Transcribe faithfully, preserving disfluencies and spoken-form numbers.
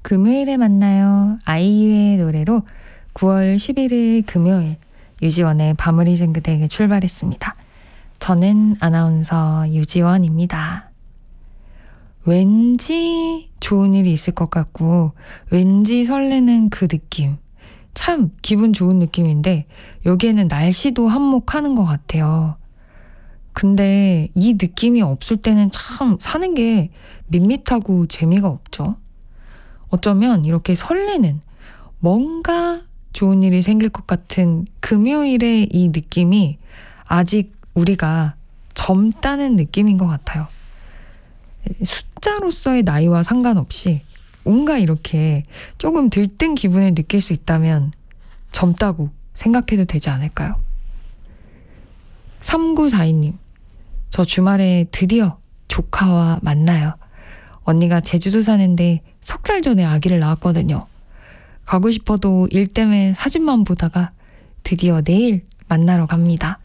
금요일에 만나요. 아이유의 노래로 구월 십일일 금요일 유지원의 밤을 잊은 그대에게 출발했습니다. 저는 아나운서 유지원입니다. 왠지 좋은 일이 있을 것 같고 왠지 설레는 그 느낌. 참 기분 좋은 느낌인데 여기에는 날씨도 한몫하는 것 같아요. 근데 이 느낌이 없을 때는 참 사는 게 밋밋하고 재미가 없죠. 어쩌면 이렇게 설레는 뭔가 좋은 일이 생길 것 같은 금요일의 이 느낌이 아직 우리가 젊다는 느낌인 것 같아요. 숫자로서의 나이와 상관없이 뭔가 이렇게 조금 들뜬 기분을 느낄 수 있다면 젊다고 생각해도 되지 않을까요? 삼구사이님, 저 주말에 드디어 조카와 만나요. 언니가 제주도 사는데 석 달 전에 아기를 낳았거든요. 가고 싶어도 일 때문에 사진만 보다가 드디어 내일 만나러 갑니다.